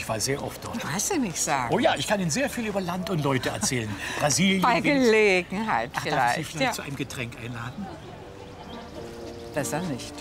Ich war sehr oft dort. Was du nicht sagen. Oh ja, ich kann Ihnen sehr viel über Land und Leute erzählen. Brasilien. Bei Gelegenheit Ach, vielleicht. darf ich Sie vielleicht Ja. zu einem Getränk einladen? Besser nicht.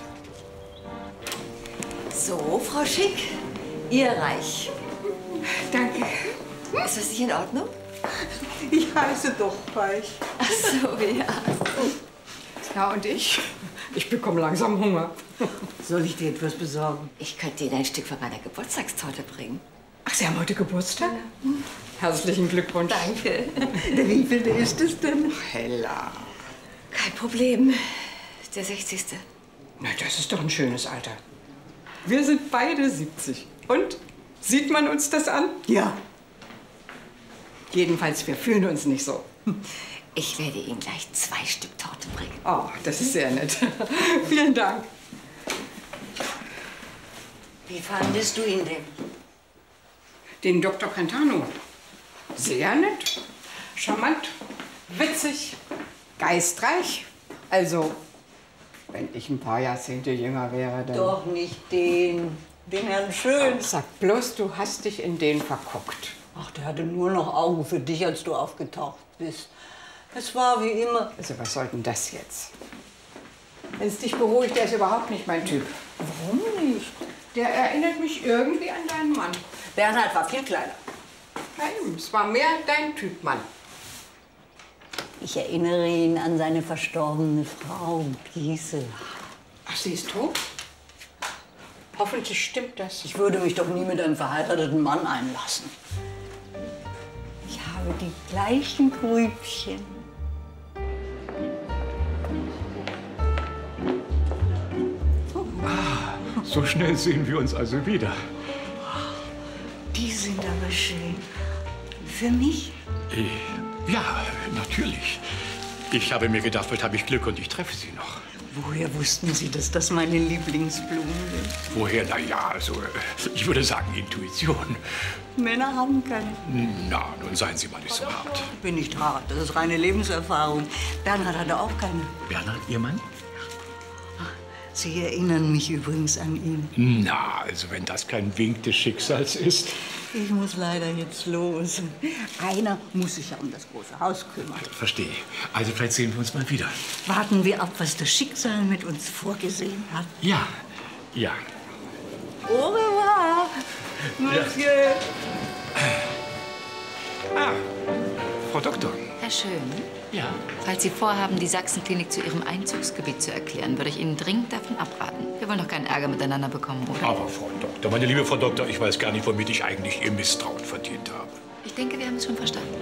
So, Frau Schick, Ihr Reich. Danke. Ist das nicht in Ordnung? Ich heiße doch Reich. Ach so, ja. Ja, und ich? Ich bekomme langsam Hunger. Soll ich dir etwas besorgen? Ich könnte Ihnen ein Stück von meiner Geburtstagstorte bringen. Ach, Sie haben heute Geburtstag? Herzlichen Glückwunsch. Danke. Der wievielte ist es denn? Hella. Kein Problem. Der 60. Na, das ist doch ein schönes Alter. Wir sind beide 70. Und? Sieht man uns das an? Ja. Jedenfalls, wir fühlen uns nicht so. Ich werde Ihnen gleich 2 Stück Torte bringen. Oh, das ist sehr nett. Vielen Dank. Wie fandest du ihn denn? Den Dr. Brentano. Sehr nett, charmant, witzig, geistreich. Also, wenn ich ein paar Jahrzehnte jünger wäre, dann... Doch nicht den Herrn Schön. Sag bloß, du hast dich in den verguckt. Ach, der hatte nur noch Augen für dich, als du aufgetaucht bist. Es war wie immer. Also, was soll denn das jetzt? Wenn es dich beruhigt, der ist überhaupt nicht mein Typ. Warum nicht? Der erinnert mich irgendwie an deinen Mann. Bernhard war viel kleiner. Nein, es war mehr dein Typ, Mann. Ich erinnere ihn an seine verstorbene Frau, Gisela. Ach, sie ist tot? Hoffentlich stimmt das. Ich würde mich doch nie mit einem verheirateten Mann einlassen. Ich habe die gleichen Grübchen. So schnell sehen wir uns also wieder. Die sind aber schön. Für mich? Ja, natürlich. Ich habe mir gedacht, vielleicht habe ich Glück und ich treffe Sie noch. Woher wussten Sie, dass das meine Lieblingsblumen sind? Woher? Na ja, also, ich würde sagen Intuition. Männer haben keine. Na, nun seien Sie mal nicht so hart. Ich bin nicht hart, das ist reine Lebenserfahrung. Bernhard hatte auch keine. Bernhard, Ihr Mann? Sie erinnern mich übrigens an ihn. Na, also wenn das kein Wink des Schicksals ist. Ich muss leider jetzt los. Einer muss sich ja um das große Haus kümmern. Verstehe. Also vielleicht sehen wir uns mal wieder. Warten wir ab, was das Schicksal mit uns vorgesehen hat. Ja, ja. Au revoir, Monsieur. Ah, Frau Doktor. Herr Schön, Ja. falls Sie vorhaben, die Sachsenklinik zu Ihrem Einzugsgebiet zu erklären, würde ich Ihnen dringend davon abraten. Wir wollen doch keinen Ärger miteinander bekommen, oder? Aber Frau Doktor, meine liebe Frau Doktor, ich weiß gar nicht, womit ich eigentlich Ihr Misstrauen verdient habe. Ich denke, wir haben es schon verstanden.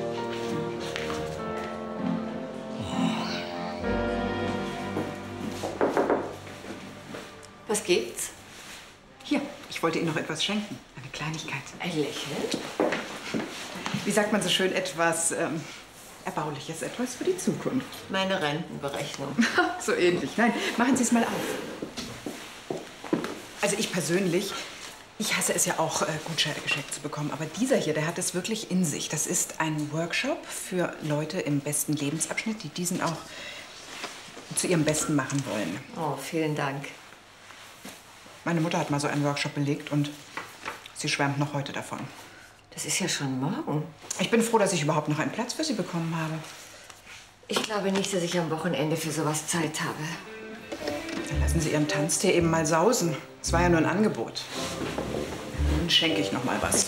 Was gibt's? Hier, ich wollte Ihnen noch etwas schenken. Eine Kleinigkeit. Ein Lächeln? Wie sagt man so schön, etwas Erbauliches, etwas für die Zukunft. Meine Rentenberechnung. So ähnlich. Nein, machen Sie es mal auf. Also ich persönlich, ich hasse es ja auch, Gutscheine geschenkt zu bekommen. Aber dieser hier, der hat es wirklich in sich. Das ist ein Workshop für Leute im besten Lebensabschnitt, die diesen auch zu ihrem Besten machen wollen. Oh, vielen Dank. Meine Mutter hat mal so einen Workshop belegt und sie schwärmt noch heute davon. Das ist ja schon morgen. Ich bin froh, dass ich überhaupt noch einen Platz für Sie bekommen habe. Ich glaube nicht, dass ich am Wochenende für sowas Zeit habe. Dann lassen Sie Ihren Tanztee eben mal sausen. Es war ja nur ein Angebot. Dann schenke ich noch mal was.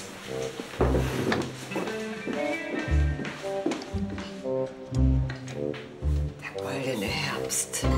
Der goldene Herbst.